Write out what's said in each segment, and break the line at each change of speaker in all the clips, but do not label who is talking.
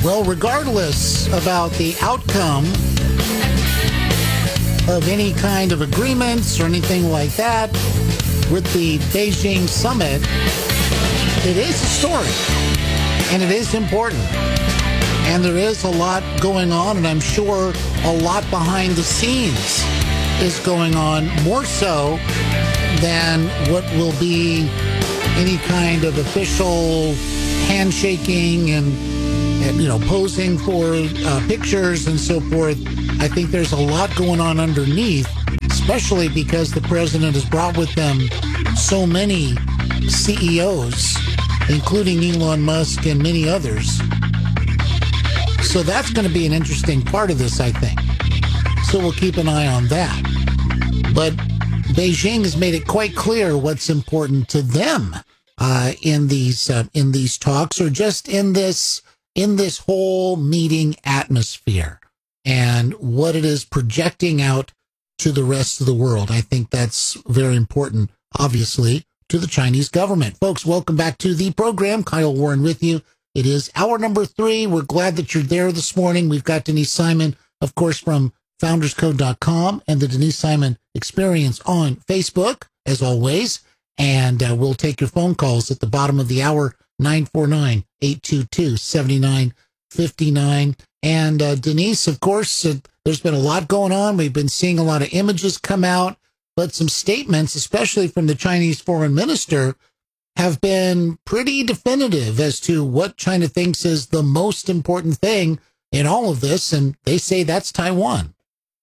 Well, regardless about the outcome of any kind of agreements or anything like that with the Beijing summit, it is a story, and it is important. And there is a lot going on, and I'm sure a lot behind the scenes is going on, more so than what will be any kind of official handshaking and posing for pictures and so forth. I think there's a lot going on underneath, especially because the president has brought with them so many CEOs, including Elon Musk and many others. So that's going to be an interesting part of this, I think. So we'll keep an eye on that. But Beijing has made it quite clear what's important to them in these talks, or just in this whole meeting atmosphere, and what it is projecting out to the rest of the world. I think that's very important, obviously, to the Chinese government. Folks, welcome back to the program. Kyle Warren with you. It is hour number 3. We're glad that you're there this morning. We've got Denise Simon, of course, from founderscode.com and the Denise Simon Experience on Facebook, as always. And we'll take your phone calls at the bottom of the hour, 949-822-7959. And Denise, of course, there's been a lot going on. We've been seeing a lot of images come out, but some statements, especially from the Chinese foreign minister, have been pretty definitive as to what China thinks is the most important thing in all of this. And they say that's Taiwan.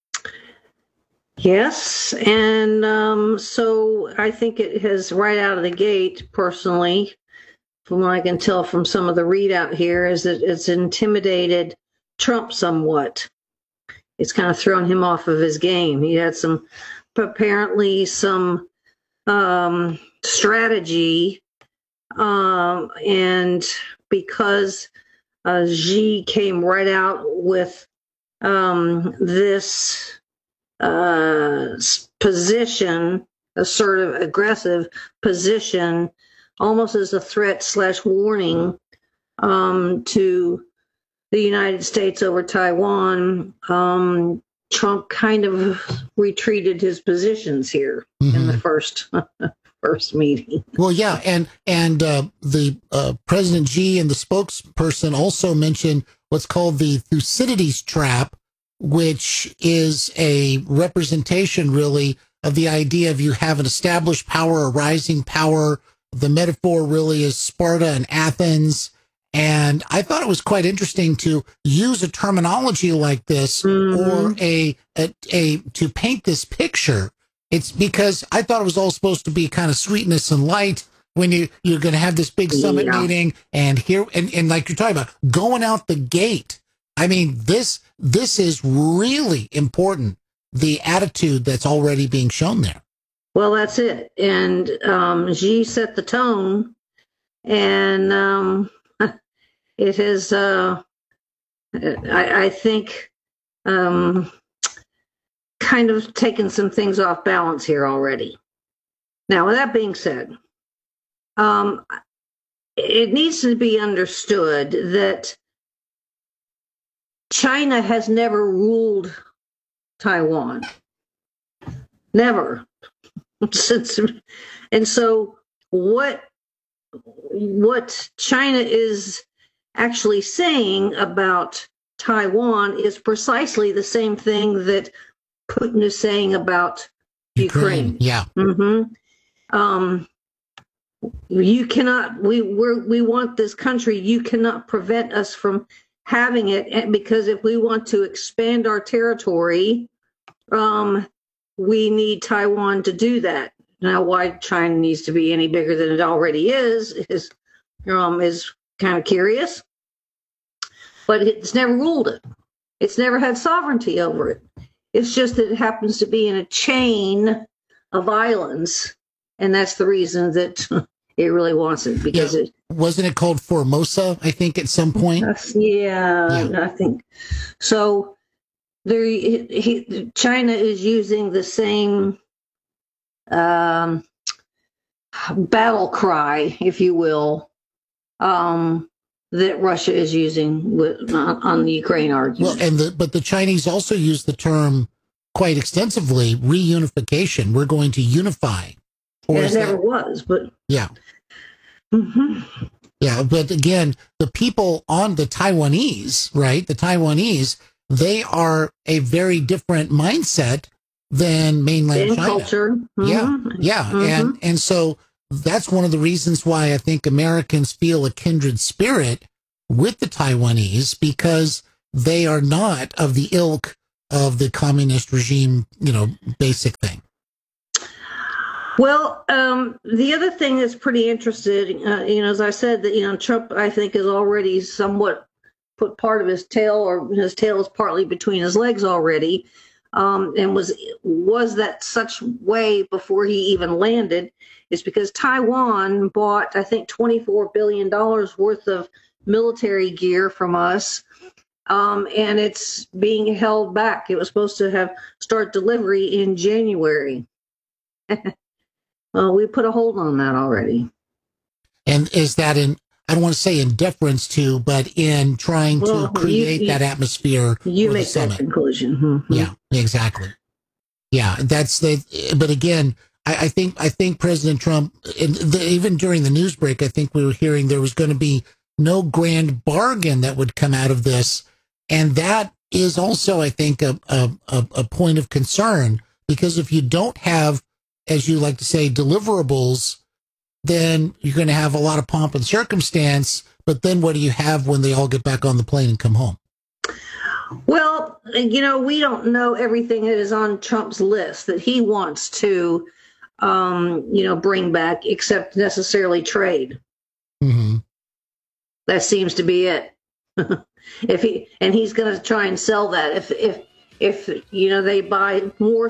Yes, and so I think it has, right out of the gate, personally, from what I can tell from some of the readout here, is that it's intimidated Trump somewhat. It's kind of thrown him off of his game. He had apparently some strategy, and because Xi came right out with this position, assertive, aggressive position, almost as a threat / warning to the United States over Taiwan. Trump kind of retreated his positions here in the first meeting.
Well, yeah, and the President Xi and the spokesperson also mentioned what's called the Thucydides trap, which is a representation, really, of the idea of you have an established power, a rising power. The metaphor really is Sparta and Athens. And I thought it was quite interesting to use a terminology like this, or to paint this picture. It's because I thought it was all supposed to be kind of sweetness and light when you're going to have this big summit meeting, and here, and like you're talking about, going out the gate. I mean, this is really important, the attitude that's already being shown there.
Well, that's it. And Xi set the tone, and it has, I think, kind of taken some things off balance here already. Now, with that being said, it needs to be understood that China has never ruled Taiwan. Never. And so what China is actually saying about Taiwan is precisely the same thing that Putin is saying about Ukraine.
Yeah.
You cannot. We want this country. You cannot prevent us from having it, because if we want to expand our territory, we need Taiwan to do that. Now, why China needs to be any bigger than it already is kind of curious. But it's never ruled it. It's never had sovereignty over it. It's just that it happens to be in a chain of islands, and that's the reason that it really wants it, because
wasn't it called Formosa, I think, at some point?
I think so. China is using the same battle cry, if you will, that Russia is using on the Ukraine argument.
Well, but the Chinese also use the term quite extensively, reunification. We're going to unify.
It never was, but
yeah.
Mm-hmm.
Yeah, but again, the people on the Taiwanese, right? The Taiwanese, they are a very different mindset than mainland China.
Culture. Mm-hmm.
Yeah. Mm-hmm. And so that's one of the reasons why I think Americans feel a kindred spirit with the Taiwanese, because they are not of the ilk of the communist regime, basic thing.
Well, the other thing that's pretty interesting, as I said, that, Trump, I think, is already somewhat put part of his tail, or his tail is partly between his legs already, and was that such way before he even landed, is because Taiwan bought, I think, $24 billion worth of military gear from us, and it's being held back. It was supposed to start delivery in January. Well, we put a hold on that already.
And is that I don't want to say in deference to, but in trying to create that atmosphere?
You make that conclusion. Mm-hmm.
Yeah, exactly. Yeah, but again, I think President Trump, even during the news break, I think we were hearing there was going to be no grand bargain that would come out of this. And that is also, I think, a point of concern, because if you don't have, as you like to say, deliverables, then you're going to have a lot of pomp and circumstance. But then what do you have when they all get back on the plane and come home?
Well, we don't know everything that is on Trump's list that he wants to, bring back, except necessarily trade.
Mm-hmm.
That seems to be it. He's going to try and sell that. If they buy more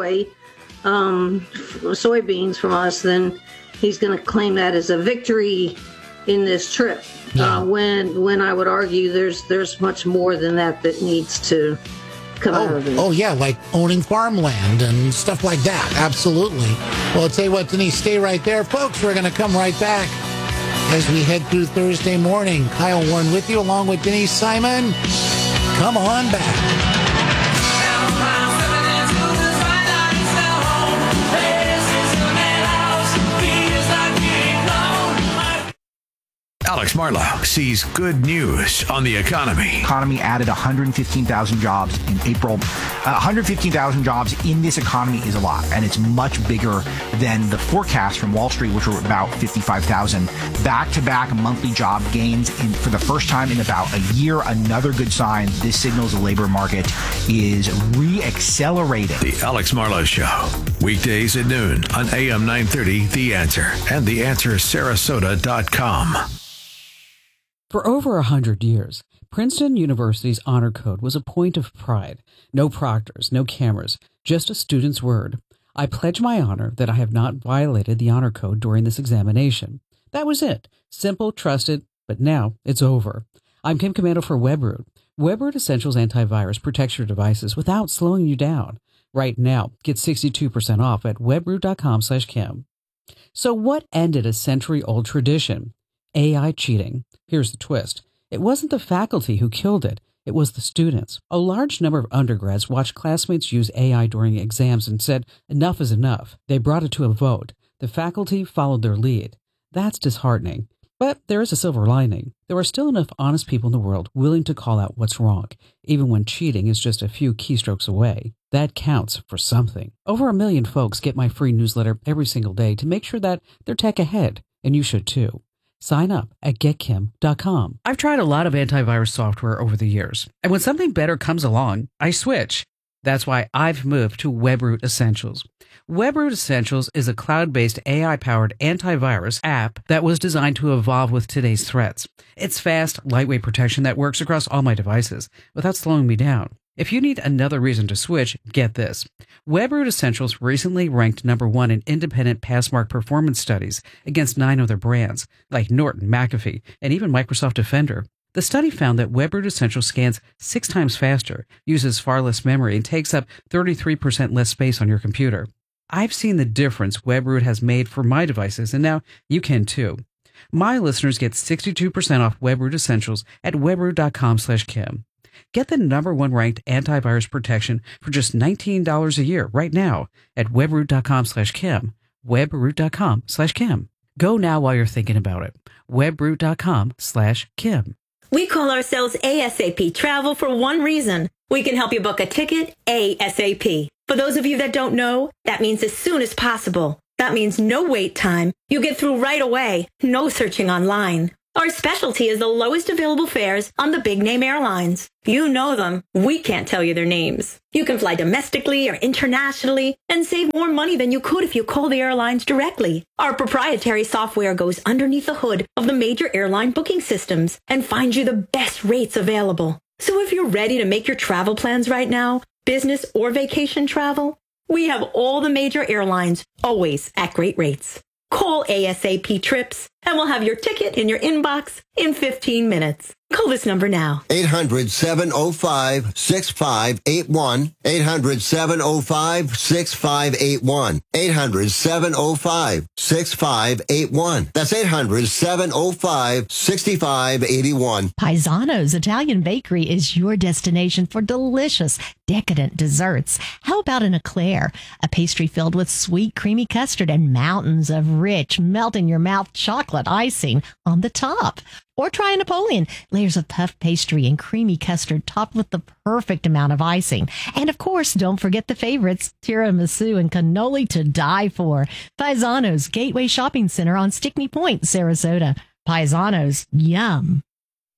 soybeans from us, then he's going to claim that as a victory in this trip.
Yeah.
When I would argue there's much more than that needs to come out of it.
Oh yeah, like owning farmland and stuff like that. Absolutely. Well, I'll tell you what, Denise, stay right there, folks. We're going to come right back as we head through Thursday morning. Kyle Warren with you, along with Denise Simon. Come on back.
Alex Marlow sees good news on the economy.
Economy added 115,000 jobs in April. 115,000 jobs in this economy is a lot, and it's much bigger than the forecast from Wall Street, which were about 55,000. Back-to-back monthly job gains for the first time in about a year. Another good sign. This signals the labor market is re-accelerating.
The Alex Marlow Show, weekdays at noon on AM 930, The Answer, and TheAnswerSarasota.com.
For over 100 years, Princeton University's honor code was a point of pride. No proctors, no cameras, just a student's word. I pledge my honor that I have not violated the honor code during this examination. That was it. Simple, trusted, but now it's over. I'm Kim Commando for WebRoot. WebRoot Essentials Antivirus protects your devices without slowing you down. Right now, get 62% off at webroot.com/Kim. So what ended a century-old tradition? AI cheating. Here's the twist. It wasn't the faculty who killed it. It was the students. A large number of undergrads watched classmates use AI during exams and said, enough is enough. They brought it to a vote. The faculty followed their lead. That's disheartening. But there is a silver lining. There are still enough honest people in the world willing to call out what's wrong, even when cheating is just a few keystrokes away. That counts for something. Over 1 million folks get my free newsletter every single day to make sure that they're tech ahead, and you should too. Sign up at getkim.com. I've tried a lot of antivirus software over the years, and when something better comes along, I switch. That's why I've moved to WebRoot Essentials. WebRoot Essentials is a cloud-based AI-powered antivirus app that was designed to evolve with today's threats. It's fast, lightweight protection that works across all my devices without slowing me down. If you need another reason to switch, get this. WebRoot Essentials recently ranked #1 in independent Passmark performance studies against 9 other brands, like Norton, McAfee, and even Microsoft Defender. The study found that WebRoot Essentials scans 6 times faster, uses far less memory, and takes up 33% less space on your computer. I've seen the difference WebRoot has made for my devices, and now you can too. My listeners get 62% off WebRoot Essentials at webroot.com/Kim. Get the #1 ranked antivirus protection for just $19 a year right now at webroot.com/Kim. webroot.com/Kim. Go now while you're thinking about it. webroot.com/Kim.
We call ourselves ASAP Travel for one reason. We can help you book a ticket ASAP. For those of you that don't know, that means as soon as possible. That means no wait time. You get through right away. No searching online. Our specialty is the lowest available fares on the big name airlines. You know them. We can't tell you their names. You can fly domestically or internationally and save more money than you could if you call the airlines directly. Our proprietary software goes underneath the hood of the major airline booking systems and finds you the best rates available. So if you're ready to make your travel plans right now, business or vacation travel, we have all the major airlines, always at great rates. Call ASAP Trips, and we'll have your ticket in your inbox in 15 minutes. Call this number now.
800-705-6581. 800-705-6581. 800-705-6581. That's 800-705-6581.
Paisano's Italian Bakery is your destination for delicious, decadent desserts. How about an eclair, a pastry filled with sweet, creamy custard and mountains of rich, melt-in-your-mouth chocolate icing on the top? Or try a Napoleon, layers of puff pastry and creamy custard topped with the perfect amount of icing. And of course, don't forget the favorites, tiramisu and cannoli to die for. Paisano's Gateway Shopping Center on Stickney Point, Sarasota. Paisano's, yum.